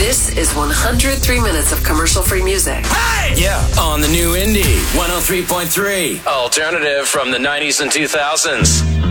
This is 103 minutes of commercial-free music. Hey! Yeah, on the new Indie 103.3. Alternative from the 90s and 2000s.